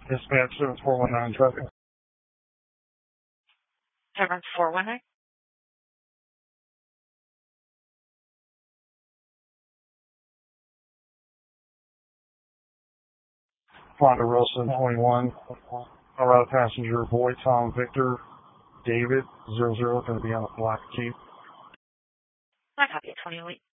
Dispatch 7419 traffic. 7419? Honda Wilson 21. Alright, passenger boy Tom Victor David 00 going to be on the black Jeep. I copy it, 28.